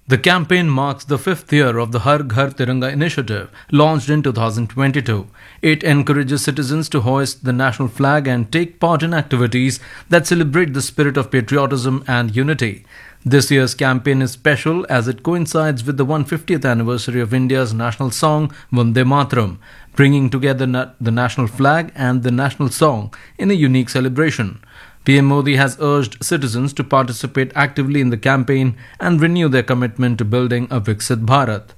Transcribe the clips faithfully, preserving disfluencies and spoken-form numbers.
The campaign marks the fifth year of the Har Ghar Tiranga initiative, launched in two thousand twenty-two. It encourages citizens to hoist the national flag and take part in activities that celebrate the spirit of patriotism and unity. This year's campaign is special as it coincides with the one hundred fiftieth anniversary of India's national song Vande Mataram, bringing together na- the national flag and the national song in a unique celebration. P M Modi has urged citizens to participate actively in the campaign and renew their commitment to building a Viksit Bharat.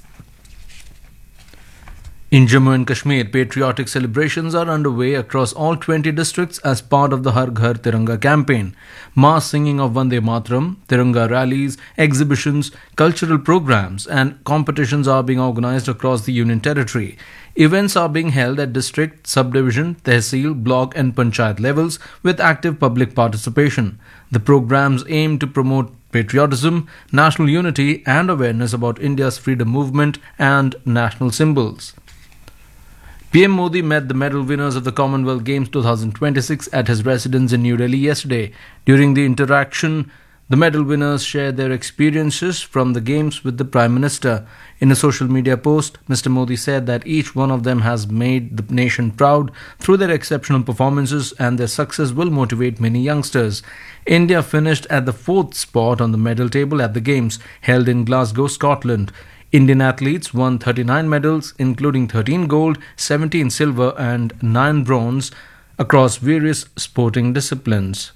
In Jammu and Kashmir, patriotic celebrations are underway across all twenty districts as part of the Har Ghar Tiranga campaign. Mass singing of Vande Mataram, Tiranga rallies, exhibitions, cultural programs, and competitions are being organized across the Union Territory. Events are being held at district, subdivision, tehsil, block, and panchayat levels with active public participation. The programs aim to promote patriotism, national unity, and awareness about India's freedom movement and national symbols. P M Modi met the medal winners of the Commonwealth Games twenty twenty-six at his residence in New Delhi yesterday. During the interaction, the medal winners shared their experiences from the Games with the Prime Minister. In a social media post, Mister Modi said that each one of them has made the nation proud through their exceptional performances and their success will motivate many youngsters. India finished at the fourth spot on the medal table at the Games held in Glasgow, Scotland. Indian athletes won thirty-nine medals, including thirteen gold, seventeen silver, and nine bronze across various sporting disciplines.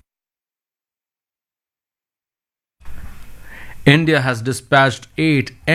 India has dispatched eight